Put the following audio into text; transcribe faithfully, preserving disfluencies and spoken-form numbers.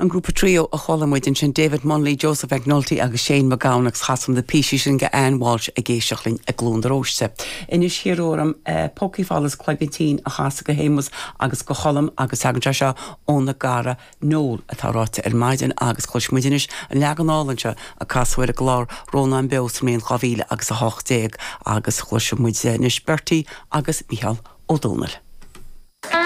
An grúpa trio a cholamid sin David Munley, Joseph McNulty agus Shane McGowan agus chasam de píisi sin go Anne Walsh a géisioachlinn a glún de róiste. Inis hiróram uh, pócífálas cluibitín a chasa go hémas agus go cholam agus agan seo ónna gara nól a táráte ar maidin agus chluismuidinis an leaganálanse a casfuir a glár róna an beos mén chavíle agus a hocht déag agus chluisimuid nis Bertie agus Michal O'Donnell.